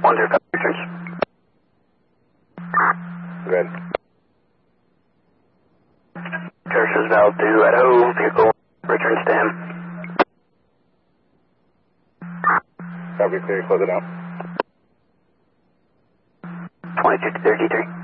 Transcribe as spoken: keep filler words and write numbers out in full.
one zero five, Richards. Good. Churches valve two at O, vehicle returns to him. Copy, clear, close it out. twenty-two thirty-three.